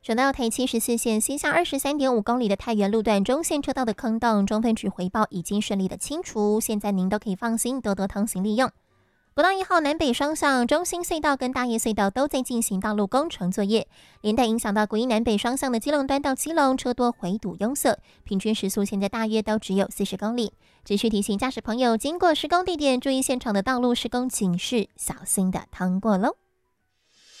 省道台74线西下23.5公里的太原路段中线车道的坑洞，中分局回报已经顺利的清除，现在您都可以放心多多通行利用。国道1号南北双向中心隧道跟大业隧道都在进行道路工程作业，连带影响到国一南北双向的基隆端到基隆车多回堵拥塞，平均时速现在大约都只有40公里。只需提醒驾驶朋友经过施工地点，注意现场的道路施工警示，小心的通过喽。